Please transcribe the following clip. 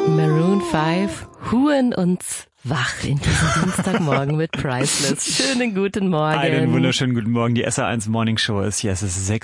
Maroon 5 huren uns wach in diesem Dienstagmorgen mit Priceless. Schönen guten Morgen. Einen wunderschönen guten Morgen. Die SR1 Morning Show ist hier. Es ist